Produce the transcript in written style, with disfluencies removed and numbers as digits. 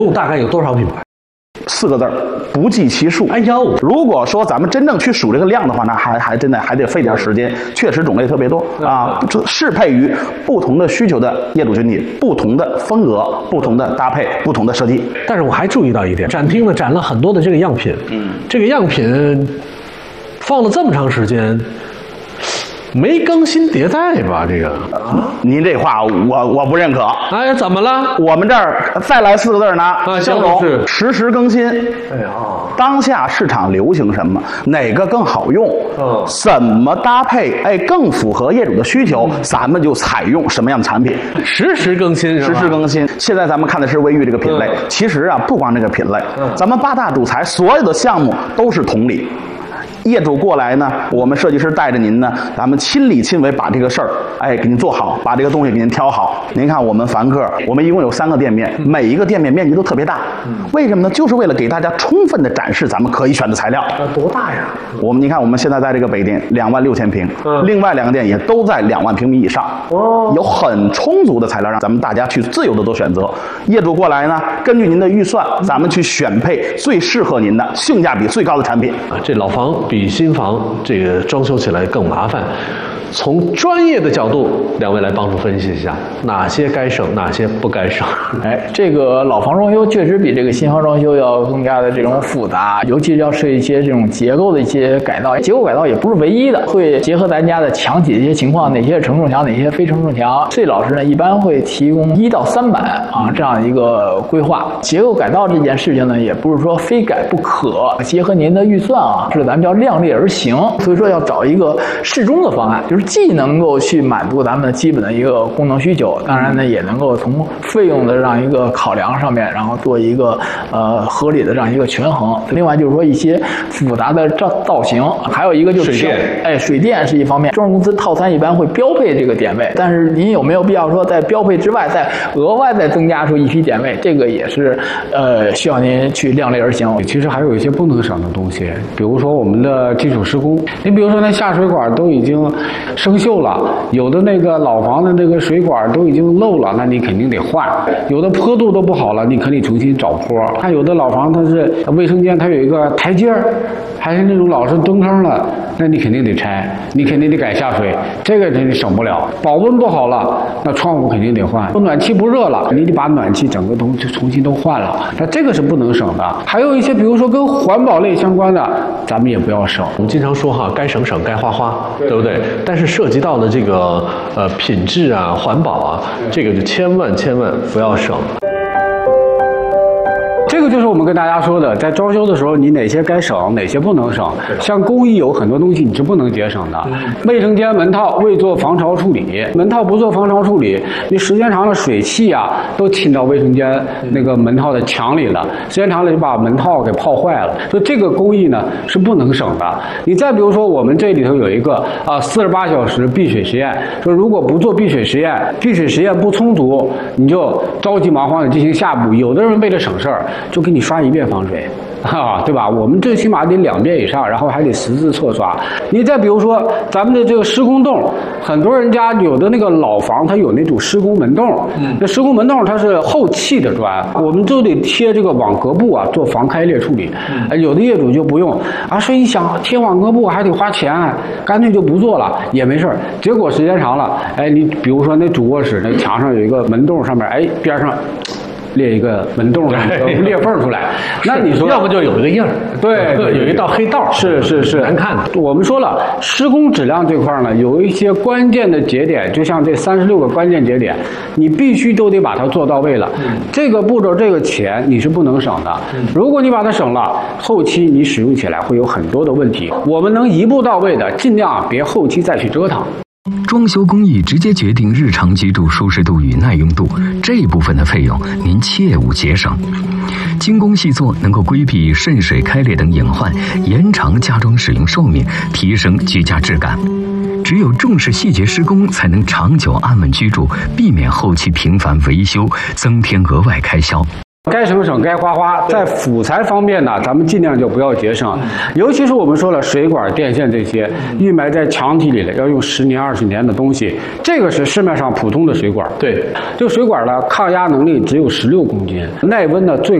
大概有多少品牌 ？4个字儿，不计其数。 哎呦， 如果说咱们真正去数这个量的话，那还真的还得费点时间。确实种类特别多啊，适配于不同的需求的业主群体，不同的风格、不同的搭配、不同的设计。 但是我还注意到一点，展厅呢展了很多的这个样品，这个样品放了这么长时间。没更新迭代吧？这个您这话我不认可。 哎，怎么了？ 我们这儿再来4个字呢，形容实时更新。 哎呀， 当下市场流行什么，哪个更好用，怎么搭配，哎，更符合业主的需求，咱们就采用什么样的产品。 实时更新是吧？ 实时更新。现在咱们看的是卫浴这个品类，其实啊，不光这个品类，咱们8大主材所有的项目都是同理。业主过来呢，我们设计师带着您呢，咱们亲力亲为把这个事儿，哎，给您做好，把这个东西给您挑好。您看我们凡客，我们一共有3个店面，每一个店面面积都特别大，为什么呢？就是为了给大家充分的展示咱们可以选的材料。 多大呀？ 你看我们现在在这个北店26000平，另外2个店也都在2万平米以上，有很充足的材料让咱们大家去自由的做选择。业主过来呢，根据您的预算，咱们去选配最适合您的、性价比最高的产品。 这老房比新房这个装修起来更麻烦。从专业的角度，2位来帮助分析一下哪些该省，哪些不该省。 哎，这个老房装修确实比这个新房装修要更加的这种复杂，尤其是要涉及一些这种结构的一些改造。结构改造也不是唯一的，会结合咱家的墙体的一些情况，哪些是承重墙，哪些非承重墙。设计老师呢，一般会提供1到3版啊这样一个规划。结构改造这件事情呢，也不是说非改不可，结合您的预算啊，是咱们叫量力而行。所以说要找一个适中的方案，就是既能够去满足咱们基本的一个功能需求，当然呢也能够从费用的这样一个考量上面，然后做一个合理的这样一个权衡。另外就是说一些复杂的造型，还有一个就是水电是一方面。装饰公司套餐一般会标配这个点位，但是您有没有必要说在标配之外再额外再增加出一批点位？这个也是需要您去量力而行。 其实还有一些不能省的东西，比如说我们的基础施工，你比如说那下水管都已经生锈了，有的那个老房的那个水管都已经漏了，那你肯定得换；有的坡度都不好了，你可以重新找坡。还有的老房它是卫生间，它有一个台阶儿，还是那种老是蹲坑了，那你肯定得拆，你肯定得改下水，这个你省不了。保温不好了，那窗户肯定得换。暖气不热了，你得把暖气整个都重新都换了，那这个是不能省的。还有一些比如说跟环保类相关的，咱们也不要省。 我们经常说哈，该省省，该花花，对不对？但是涉及到的这个品质啊、环保啊，这个就千万不要省。 这个就是我们跟大家说的，在装修的时候，你哪些该省，哪些不能省。像工艺有很多东西你是不能节省的。卫生间门套未做防潮处理，门套不做防潮处理，你时间长了水汽啊都侵到卫生间那个门套的墙里了，时间长了就把门套给泡坏了。所以这个工艺呢是不能省的。你再比如说我们这里头有一个48小时避水实验，说如果不做避水实验，避水实验不充足，你就着急忙慌的进行下步。有的人为了省事儿，就给你刷1遍防水，对吧？我们最起码得2遍以上，然后还得10次错刷。你再比如说咱们的这个施工洞，很多人家有的那个老房，它有那种施工门洞，那施工门洞它是后砌的砖，我们就得贴这个网格布啊，做防开裂处理。有的业主就不用啊，所以你想贴网格布还得花钱，干脆就不做了也没事儿。结果时间长了，哎，你比如说那主卧室那墙上有一个门洞，上面哎边上裂一个门洞，裂缝出来，那你说要不就有一个印儿， 对， 有一道黑道， 是难看的。 我们说了，施工质量这块呢，有一些关键的节点，就像这36个关键节点，你必须都得把它做到位了。这个步骤，这个钱你是不能省的。如果你把它省了，后期你使用起来会有很多的问题。我们能一步到位的，尽量别后期再去折腾。 装修工艺直接决定日常居住舒适度与耐用度，这一部分的费用您切勿节省。精工细作能够规避渗水、开裂等隐患，延长家装使用寿命，提升居家质感。只有重视细节施工，才能长久安稳居住，避免后期频繁维修，增添额外开销。 该省省，该花花。在辅材方面呢，咱们尽量就不要节省，尤其是我们说了水管、电线这些预埋在墙体里的，要用10年、20年的东西，这个是市面上普通的水管。 对， 这个水管呢，抗压能力只有16公斤，耐温呢最